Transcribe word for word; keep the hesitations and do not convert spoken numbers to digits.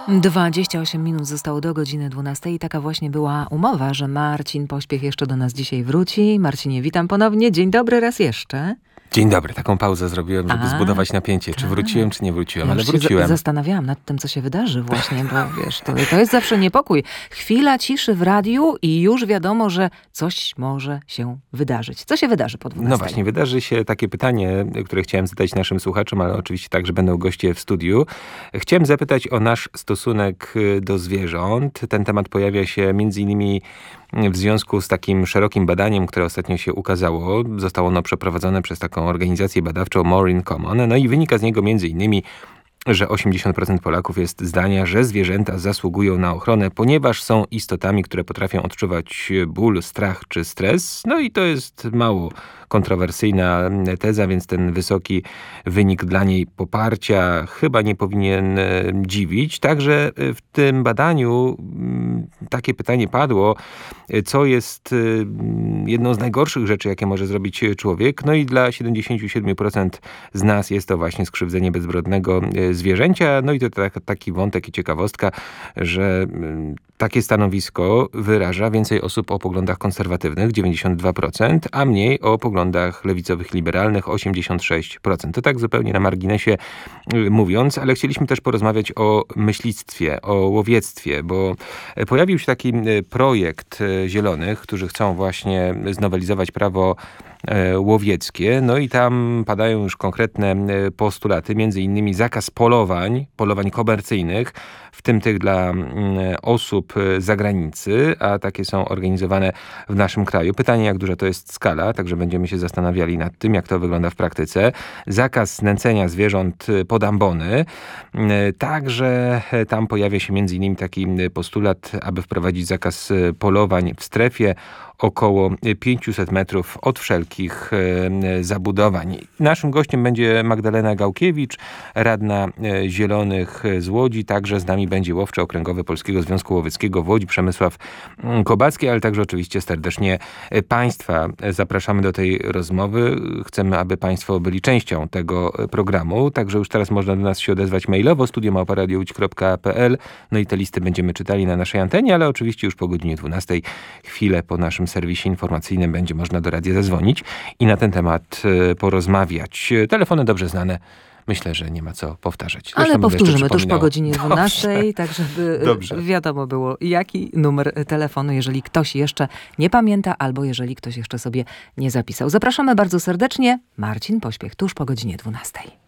dwadzieścia osiem minut zostało do godziny dwunastej i taka właśnie była umowa, że Marcin Pośpiech jeszcze do nas dzisiaj wróci. Marcinie, witam ponownie. Dzień dobry raz jeszcze. Dzień dobry. Taką pauzę zrobiłem, żeby A, zbudować napięcie. Czy tak. wróciłem, czy nie wróciłem, ja ale się wróciłem. Z- zastanawiałam nad tym, co się wydarzy właśnie, bo wiesz, to, to jest zawsze niepokój. Chwila ciszy w radiu i już wiadomo, że coś może się wydarzyć. Co się wydarzy po dwunastej? No właśnie, wydarzy się takie pytanie, które chciałem zadać naszym słuchaczom, ale oczywiście także będą goście w studiu. Chciałem zapytać o nasz stosunek do zwierząt. Ten temat pojawia się między innymi w związku z takim szerokim badaniem, które ostatnio się ukazało. Zostało ono przeprowadzone przez taką organizację badawczą More in Common. No i wynika z niego między innymi, że osiemdziesiąt procent Polaków jest zdania, że zwierzęta zasługują na ochronę, ponieważ są istotami, które potrafią odczuwać ból, strach czy stres. No i to jest mało kontrowersyjna teza, więc ten wysoki wynik dla niej poparcia chyba nie powinien dziwić. Także w tym badaniu takie pytanie padło, co jest jedną z najgorszych rzeczy, jakie może zrobić człowiek. No i dla siedemdziesiąt siedem procent z nas jest to właśnie skrzywdzenie bezbrodnego zwierzęcia. No i to tak, taki wątek i ciekawostka, że takie stanowisko wyraża więcej osób o poglądach konserwatywnych, dziewięćdziesiąt dwa procent, a mniej o poglądach lewicowych, liberalnych, osiemdziesiąt sześć procent. To tak zupełnie na marginesie mówiąc, ale chcieliśmy też porozmawiać o myślictwie, o łowiectwie, bo pojawił się taki projekt Zielonych, którzy chcą właśnie znowelizować prawo łowieckie. No i tam padają już konkretne postulaty, między innymi zakaz polowań, polowań komercyjnych, w tym tych dla osób z zagranicy, a takie są organizowane w naszym kraju. Pytanie, jak duża to jest skala, także będziemy się zastanawiali nad tym, jak to wygląda w praktyce. Zakaz nęcenia zwierząt pod ambony. Także tam pojawia się między innymi taki postulat, aby wprowadzić zakaz polowań w strefie około pięćset metrów od wszelkich zabudowań. Naszym gościem będzie Magdalena Gałkiewicz, radna Zielonych z Łodzi. Także z nami będzie łowczy okręgowy Polskiego Związku Łowieckiego w Łodzi, Przemysław Kobacki, ale także oczywiście serdecznie Państwa zapraszamy do tej rozmowy. Chcemy, aby Państwo byli częścią tego programu, także już teraz można do nas się odezwać mailowo, studio małpa radio łódź kropka pe el. No i te listy będziemy czytali na naszej antenie, ale oczywiście już po godzinie dwunastej, chwilę po naszym serwisie informacyjnym będzie można do radia zadzwonić i na ten temat porozmawiać. Telefony dobrze znane. Myślę, że nie ma co powtarzać. Zresztą ale powtórzymy tuż po godzinie dwunastej, Dobrze. tak żeby Dobrze. wiadomo było, jaki numer telefonu, jeżeli ktoś jeszcze nie pamięta, albo jeżeli ktoś jeszcze sobie nie zapisał. Zapraszamy bardzo serdecznie. Marcin Pośpiech tuż po godzinie dwunastej.